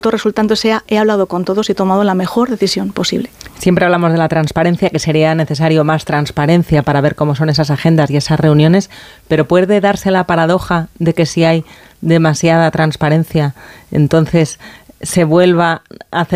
resultante sea: he hablado con todos y he tomado la mejor decisión posible. Siempre hablamos de la transparencia, que sería necesario más transparencia para ver cómo son esas agendas y esas reuniones, pero puede darse la paradoja de que si hay demasiada transparencia, entonces se vuelva a hacer